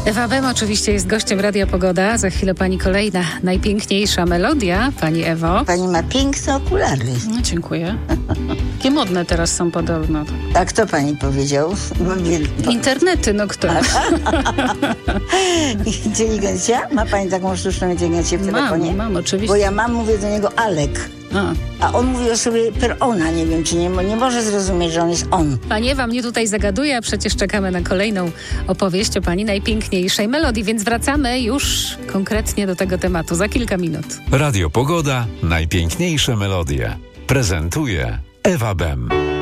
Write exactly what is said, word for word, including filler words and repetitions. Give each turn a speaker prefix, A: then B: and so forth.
A: Ewa Bem oczywiście jest gościem Radia Pogoda. Za chwilę pani kolejna, najpiękniejsza melodia. Pani Ewo.
B: Pani ma piękne okulary.
A: No, dziękuję. Jakie modne teraz są podobno.
B: A kto pani powiedział?
A: Internety, no kto?
B: Inteligencja? Ma pani taką sztuczną inteligencję w telefonie?
A: Mam, mam, oczywiście.
B: Bo ja mam, mówię do niego Alek.
A: A.
B: A on mówi o sobie per ona, nie wiem, czy nie, nie może zrozumieć, że on jest on.
A: Pani Ewa mnie tutaj zagaduje, a przecież czekamy na kolejną opowieść o pani najpiękniejszej melodii, więc wracamy już konkretnie do tego tematu za kilka minut.
C: Radio Pogoda, najpiękniejsze melodie. Prezentuje Ewa Bem.